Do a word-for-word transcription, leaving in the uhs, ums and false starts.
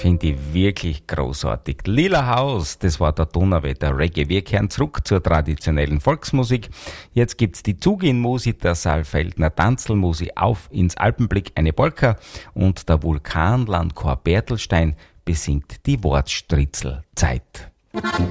Finde ich wirklich großartig. Lila Haus, das war der Donauwetter Reggae. Wir kehren zurück zur traditionellen Volksmusik. Jetzt gibt's die Zugin-Musi, der Saalfeldner Tanzelmusi, auf ins Alpenblick eine Polka und der Vulkanlandchor Bertelstein besingt die Wortstritzelzeit.